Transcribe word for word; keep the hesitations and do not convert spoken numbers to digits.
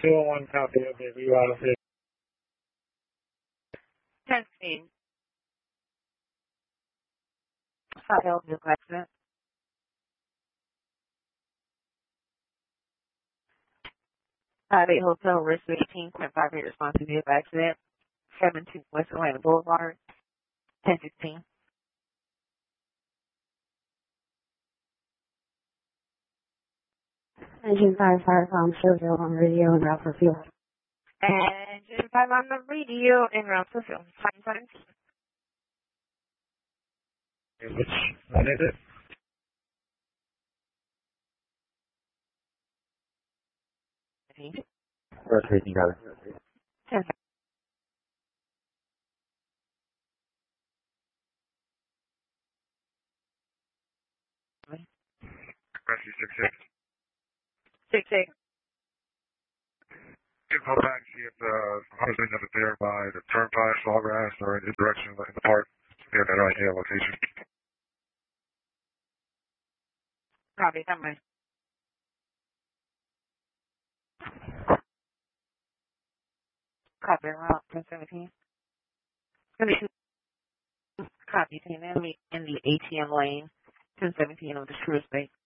two oh one copy of the reroute of the Testing. File new accident. Five eight Hotel Risk eighteen point five eight response to vehicle accident. Seven two West Atlanta Boulevard. Ten sixteen. Engine five fire com serial on radio and route for fuel. Engine five on the radio en route for film. Fine seventeen. which one is it? Rotating, got it. Ten. Rescue six six. Six eight. You can call back and see if the hunter's been up there by the turnpike, Sawgrass, or in the direction in the park. You have that idea location. Copy, come on. Copy, route ten seventeen. Copy, ten enemy in the A T M lane. ten seventeen on the True Estate.